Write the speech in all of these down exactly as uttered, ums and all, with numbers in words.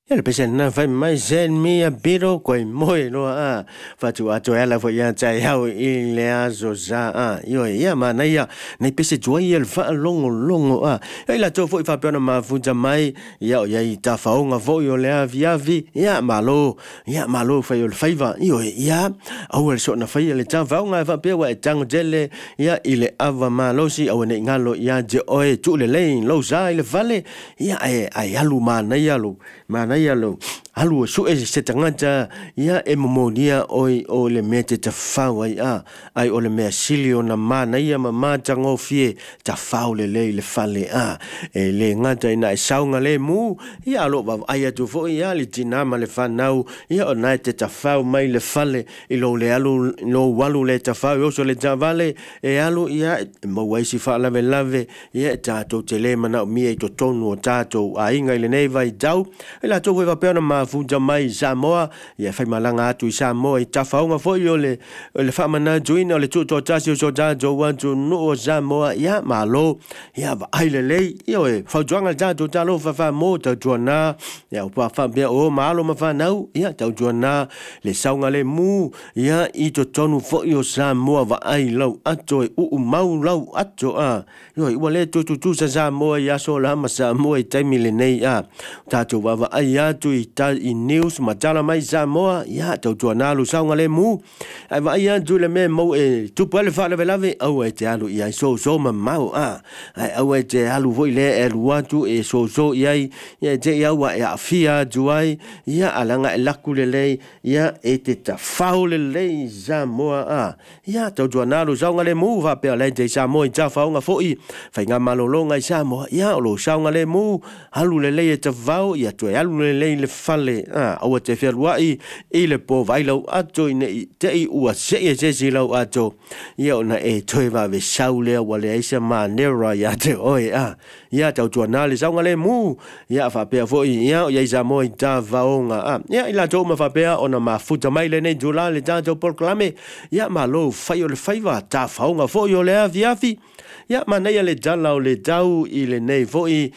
Ya le pesen na fai mai zen mi a biro koi moi lo a fa tu a to ela fo ya chai hau i le a zo za a yo ya ma na ya nei pese jo il fa longo longo a e la to fo fa pe na ma fu ja mai ya ya i ta fa nga fo yo le a via vi ya ma lo ya ma lo fa yo le faiva yo ya au le so na fa le ta fa nga fa pe wa tang jele ya ile ava ma lo si au ne ngalo ya je oe tu le le lo za ile vale ya ai ai alu ma na ya lo ma na ia lo alu so e se tangata ia e momonia oi o le mete te fau ai a ai o le mea silio na mana ia mama tango fie ta fau le le le fale a e le ngata ina e saunga le mu ia lo va ai atu fo ia le tina ma le fanau ia o nai te ta fau mai le fale i lo le alu lo walu le ta fau o so le javale e alu ia mo wai si fa lave lave ia ta to te le mana mi e to tonu o tato a inga le nei vai tau la to va pe na ma fu jamai Samoa ia fai malanga atu i Samoa i tafaunga fo yo le le fa mana joina le tu to tasi so da jo wan tu no Samoa ia malo ia va ai le le yo e fa joanga da to talo fa fa mo ta jona ia pa fa be o malo ma fa nau ia ta jona le saunga le mu ia i to tonu fo yo Samoa va ai lo ato u u mau lo ato a yo i wale tu tu tu Samoa ia so la ma Samoa i taimi le nei a ta to va ai atu i ta i news matala mai Samoa ia tau tuana lu saunga le mu ai va ia tu le me mo e tu pole fa le velave au e te alu ia so so ma mau a ai au e te alu voi le e luatu e so so ia ia te ia wa ia fia juai ia alanga e laku le le ia e te ta faule le Samoa a ia tau tuana lu saunga le mu va pe le te Samoa i ta faunga foi fa nga malolonga i Samoa ia lo saunga le mu alu le le e te vau ia tu alu le le le fale a o te ferwai i le po vai lo ato i te i ua se e se si lo ato ia ona e toi va ve saule wa le isa ma nera ia te oi a ia tau tuana le saunga le mu ia fa pe fo ia ia isa mo i ta vaonga a ia ila to ma fa pe ona ma futa mai le ne jula le tanto proclame ia ma lo fai o le faiva ta vaonga fo yo le aviafi ia mana ia le jala o le tau i le nei fo i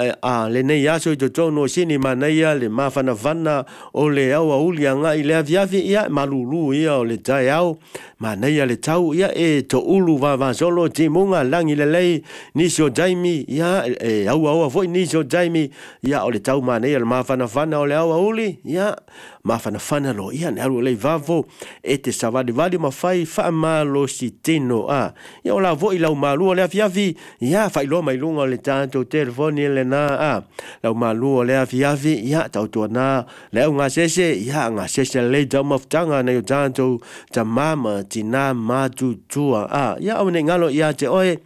a le nei aso i to tono sini mana ia le mafana vana o le au a uli anga i le aviavi ia malulu ia o le tai au mana ia le tau ia e to ulu va va solo timunga langi le lei nisio jaimi ia e au au foi nisio jaimi ia o le tau mana ia le mafana vana o le au a uli ia mafana vana lo ia ne alu le vavo e te savadi vadi mafai fa malo si tino a ia o la vo i lau malu o le aviavi ia fa ilo mai lunga le tanto telefoni le na a lau malu o le aviavi ia tau tuana le au ngā sese ia ngā sese le tau maftanga na yo tanto ta mama tina matu tua a ia au ne ngalo ia te oe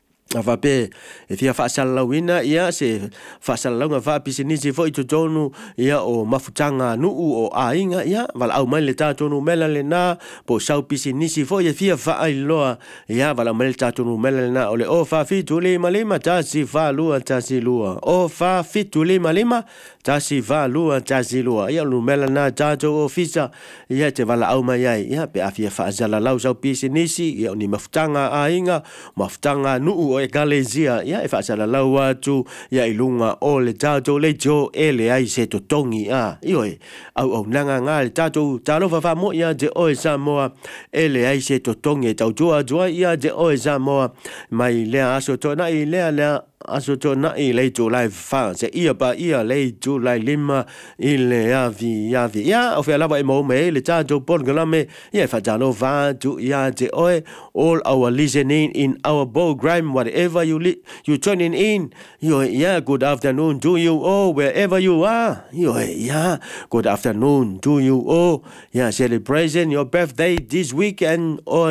ava pe e fia fa salawina ia se fa salawanga fa pisinisi fo i tonu ia o mafutanga nu o ainga ia val au mai le tonu mela le na po sau pisinisi fo ia fia fa ai loa ia val au mai le tonu mela le na o le o fa fitu le malima ta si fa lua ta si lua o fa fitu le malima ta si fa lua ta si lua ia lu mela na tato ofisa ia te val au mai ai ia pe afia fa zala lau sau pisinisi ia ni mafutanga ainga mafutanga nu e galezia ia e fasala lau atu ia ilunga o le tato le jo e le ai se totongi a ioi au au nanga ngā le tato talofa fa mo ia de oe Samoa e le ai se totongi tau joa joa ia de oe Samoa mai lea aso tona i lea lea aso tona i le tu lai fa se ia pa ia le tu lai lima i le avi avi ia o fe lava e mo me le tato por galame ia fa tano va tu ia de oe all our listening in our program whatever you li you tuning in yo yeah good afternoon to you all wherever you are yo yeah good afternoon to you all yeah celebrating your birthday this weekend or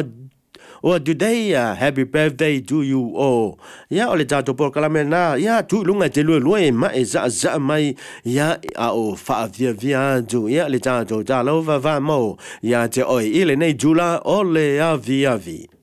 or today uh, happy birthday to you all ya ole tato por kalamena ya tu lunga te lu lu e ma e za za mai ya a o fa via via tu ya le tato ta lo va va mo ya te oi ile nei jula ole a via vi